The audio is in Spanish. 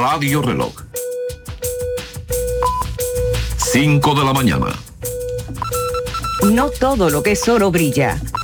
Radio Reloj. 5 de la mañana. No todo lo que es oro brilla.